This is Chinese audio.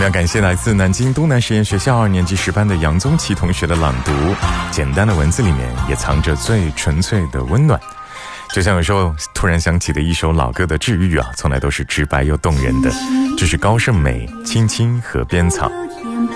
们要感谢来自南京东南实验学校2年级10班的杨宗奇同学的朗读，简单的文字里面也藏着最纯粹的温暖，就像有时候突然想起的一首老歌的治愈啊，从来都是直白又动人的。这是高胜美《青青河边草》。